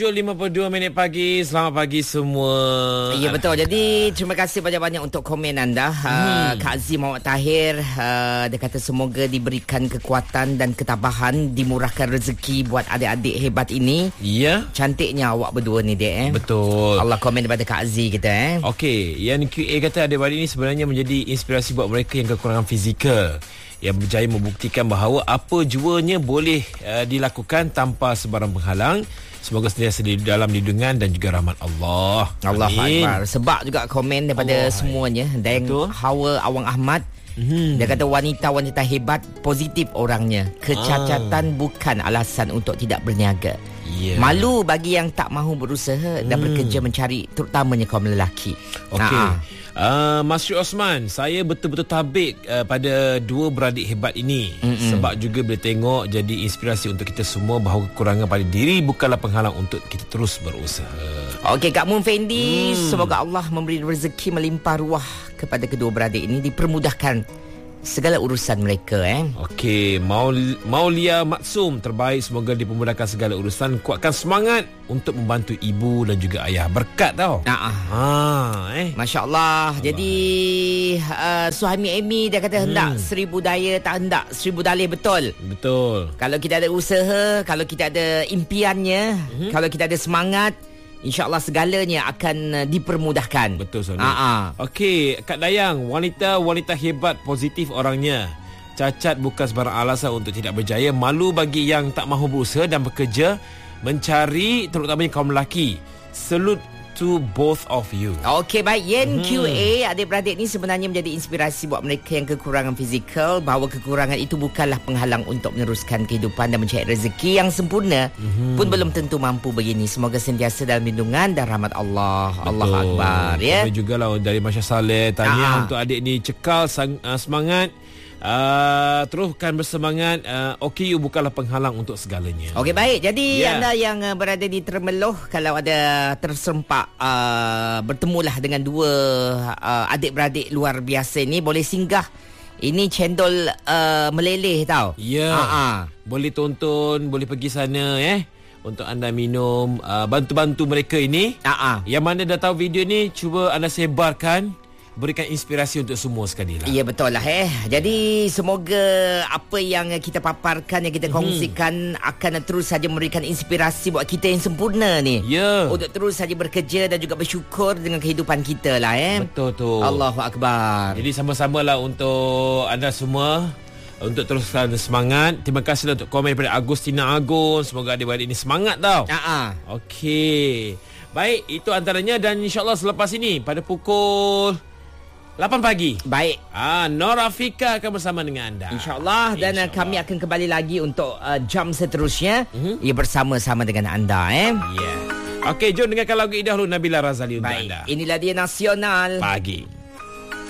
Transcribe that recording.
7.52 pagi. Selamat pagi semua. Ya, betul. Jadi terima kasih banyak-banyak untuk komen anda. Kak Aziz Muhammad Tahir, dia kata semoga diberikan kekuatan dan ketabahan, dimurahkan rezeki buat adik-adik hebat ini. Ya. Cantiknya awak berdua ni, dek. Betul. Allah komen daripada Kak Aziz kita. Okey, yang QA kata adik-adik ini sebenarnya menjadi inspirasi buat mereka yang kekurangan fizikal, yang berjaya membuktikan bahawa apa juanya boleh dilakukan tanpa sebarang penghalang. Semoga sentiasa di dalam lindungan dan juga rahmat Allah. Allahu Akbar. Sebab juga komen daripada semuanya. Dan Hawa Awang Ahmad, dia kata wanita-wanita hebat, positif orangnya. Kecacatan bukan alasan untuk tidak berniaga. Malu bagi yang tak mahu berusaha dan bekerja mencari, terutamanya kaum lelaki. Okey. Masri Osman, saya betul-betul tabik pada dua beradik hebat ini. Sebab juga boleh tengok jadi inspirasi untuk kita semua bahawa kekurangan pada diri bukanlah penghalang untuk kita terus berusaha. Okey, Kak Mun Fendi, semoga Allah memberi rezeki melimpah ruah kepada kedua beradik ini, dipermudahkan segala urusan mereka. Okey, Maulia Maksum, terbaik, semoga dipermudahkan segala urusan, kuatkan semangat untuk membantu ibu dan juga ayah. Berkat tau. Masya Allah. Jadi Suhaimi Amy dia kata hendak seribu daya, tak hendak seribu dalih. Betul. Kalau kita ada usaha, kalau kita ada impiannya, kalau kita ada semangat, InsyaAllah segalanya akan dipermudahkan. Betul, Sony. Okey, Kak Dayang, wanita hebat, positif orangnya. Cacat bukan sebarang alasan untuk tidak berjaya. Malu bagi yang tak mahu berusaha dan bekerja mencari, terutamanya kaum lelaki. Salute to both of you. Okey, baik. Yen QA, adik-beradik ni sebenarnya menjadi inspirasi buat mereka yang kekurangan fizikal, bahawa kekurangan itu bukanlah penghalang untuk meneruskan kehidupan dan mencari rezeki yang sempurna pun belum tentu mampu begini. Semoga sentiasa dalam lindungan dan rahmat Allah. Allahu Akbar. Ya. Kami jugalah dari Masya Saleh tanya untuk adik ni, cekal semangat. Teruskan bersemangat. OKU bukanlah penghalang untuk segalanya. Okey, baik. Jadi anda yang berada di Termeloh, kalau ada tersempak bertemulah dengan dua adik-beradik luar biasa ni, boleh singgah. Ini cendol meleleh tau. Boleh tonton, boleh pergi sana untuk anda minum, bantu-bantu mereka ini. Yang mana dah tahu video ni, cuba anda sebarkan, berikan inspirasi untuk semua sekali lah. Ya, betul lah. Jadi semoga apa yang kita paparkan, yang kita kongsikan akan terus saja memberikan inspirasi buat kita yang sempurna ni. Untuk terus saja bekerja dan juga bersyukur dengan kehidupan kita lah. Betul tu. Allahu Akbar. Jadi sama-sama lah untuk anda semua, untuk teruskan semangat. Terima kasih untuk komen daripada Agustina Agun. Semoga adik-adik ini semangat tau. Okey. Baik, itu antaranya. Dan insyaAllah selepas ini pada pukul 8 pagi. Baik. Nora Fika akan bersama dengan anda, InsyaAllah. Dan kami akan kembali lagi untuk jam seterusnya. Bersama-sama dengan anda. Okey, jom dengarkan lagu ini dahulu, Nabila Razali untuk anda. Inilah dia Nasional Pagi.